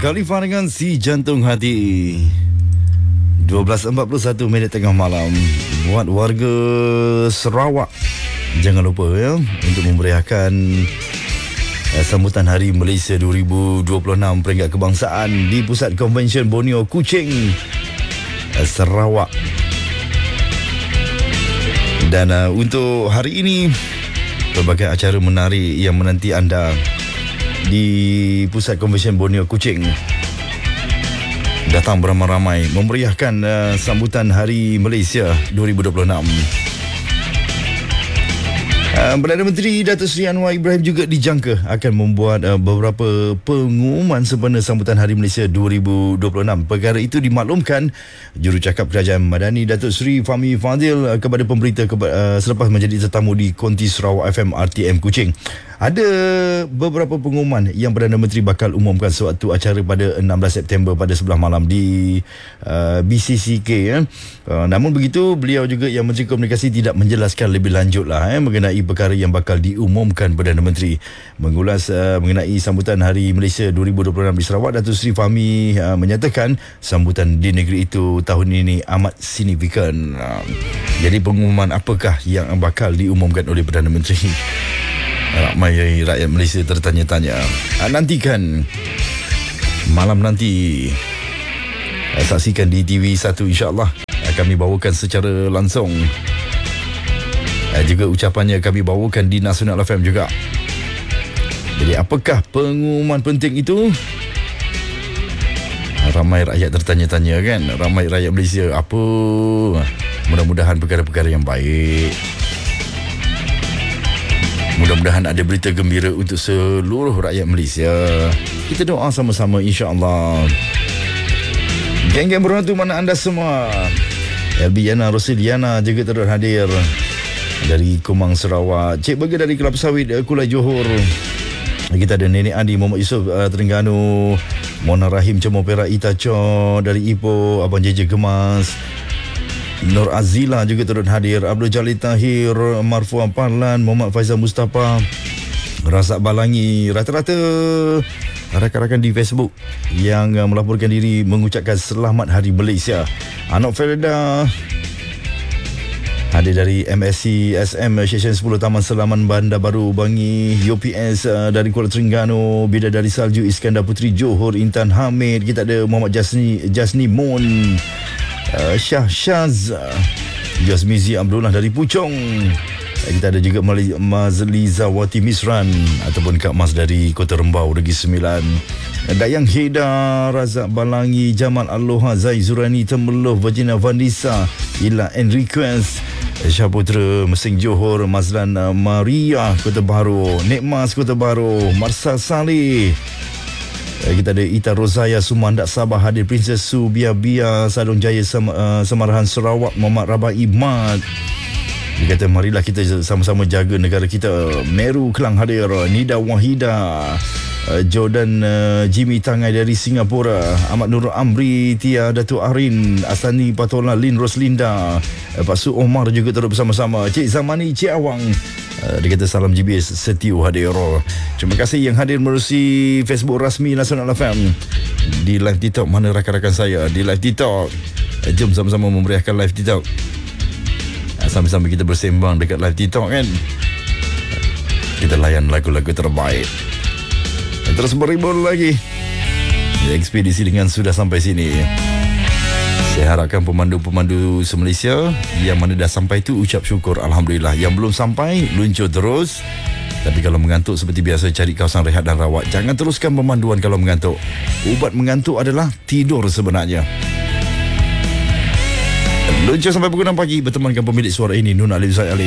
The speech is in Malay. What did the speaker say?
Khalifa dengan Si Jantung Hati. 12.41 minit tengah malam. Buat warga Sarawak, jangan lupa ya, untuk memeriahkan sambutan Hari Malaysia 2026 peringkat kebangsaan di Pusat Konvensyen Borneo Kuching, Sarawak. Dan untuk hari ini, pelbagai acara menarik yang menanti anda di Pusat Konvensyen Borneo Kuching. Datang beramai-ramai memeriahkan sambutan Hari Malaysia 2026. Perdana Menteri Datuk Seri Anwar Ibrahim juga dijangka akan membuat beberapa pengumuman sempena sambutan Hari Malaysia 2026. Perkara itu dimaklumkan Jurucakap Kerajaan Madani Datuk Seri Fahmi Fadzil kepada pemberita selepas menjadi tetamu di Konti Sarawak FM RTM Kuching. Ada beberapa pengumuman yang Perdana Menteri bakal umumkan sewaktu acara pada 16 September pada sebelah malam di BCCK ya. Namun begitu, beliau juga yang Menteri Komunikasi tidak menjelaskan lebih lanjut mengenai perkara yang bakal diumumkan Perdana Menteri. Mengulas mengenai sambutan Hari Malaysia 2026 di Sarawak, Datuk Seri Fahmi menyatakan sambutan di negeri itu tahun ini amat signifikan. Jadi pengumuman apakah yang bakal diumumkan oleh Perdana Menteri? Ramai rakyat Malaysia tertanya-tanya. Nantikan malam nanti, saksikan di TV1 insya-Allah. Kami bawakan secara langsung. Juga ucapannya kami bawakan di Nasional FM juga. Jadi apakah pengumuman penting itu? Ramai rakyat tertanya-tanya kan. Ramai rakyat Malaysia, apa? Mudah-mudahan perkara-perkara yang baik. Mudah-mudahan ada berita gembira untuk seluruh rakyat Malaysia. Kita doa sama-sama insya-Allah. Geng-geng berhantu mana anda semua? LB Yana Rosiliana juga turut hadir dari Kumang Sarawak. Cik Burger dari Kelapa Sawit Kulai Johor. Kita ada Nenek Andi Muhammad Yusof Terengganu. Mona Rahim Cemor Perak Itaco dari Ipoh. Abang JJ Gemas. Nur Azila juga turut hadir. Abdul Jalil Tahir, Marfuah Parlan, Muhammad Faizal Mustafa, Razak Balangi. Rata-rata rakan-rakan di Facebook yang melaporkan diri mengucapkan selamat Hari Malaysia. Anak Ferda hadir dari MSC SM Session 10 Taman Selaman Bandar Baru Bangi. UPS dari Kuala Terengganu. Bidadari Salju Iskandar Putri Johor Intan Hamid. Kita ada Muhammad Jasni Mon, Syah Syaz, Jasmizi Abdullah dari Puchong. Kita ada juga Mazliza Wati Misran ataupun Kak Mas dari Kota Rembau Negeri Sembilan. Dayang Heda, Razak Balangi, Jamal Aloha, Zai Zurani Temeloh, Virginia Vanessa, Ila Enriquez, Syaputra Mesing Johor, Mazlan Maria Kota Baru, Nekmas Kota Baru, Marsal Saleh. Kita ada Ita Rozaya Sumandak Sabah hadir. Princess Su Bia Sadong Jaya Semarahan Sarawak, Muhammad Rabai Mat. Dia kata marilah kita sama-sama jaga negara kita. Meru Kelang hadir. Nida Wahida, Jordan Jimmy Tangai dari Singapura, Ahmad Nurul Amri, Tia Datuk Arin, Asani Patola, Lin Roslinda, Pak Su Omar juga turut bersama-sama. Cik Zamani, Cik Awang. Dia kata salam GBS setiu hadir. Terima kasih yang hadir melalui Facebook rasmi Nasional FM. Di live TikTok, mana rakan-rakan saya di live TikTok? Jom sama-sama memeriahkan live TikTok. Sambil-sambil kita bersembang dekat live TikTok kan. Kita layan lagu-lagu terbaik. Terus beribul lagi. Ekspedisi dengan sudah sampai sini. Saya harapkan pemandu-pemandu se-Malaysia yang mana dah sampai tu ucap syukur Alhamdulillah. Yang belum sampai, luncur terus. Tapi kalau mengantuk seperti biasa, cari kawasan rehat dan rawat. Jangan teruskan pemanduan kalau mengantuk. Ubat mengantuk adalah tidur sebenarnya. Luncur sampai pukul 6 pagi bertemankan pemilik suara ini, Nun Ali Zaid Ali.